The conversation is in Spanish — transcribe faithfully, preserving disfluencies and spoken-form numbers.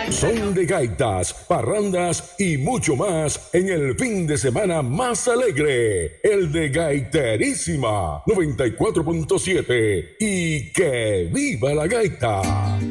Son de gaitas, parrandas y mucho más en el fin de semana más alegre, el de Gaiterísima noventa y cuatro punto siete. Y que viva la gaita.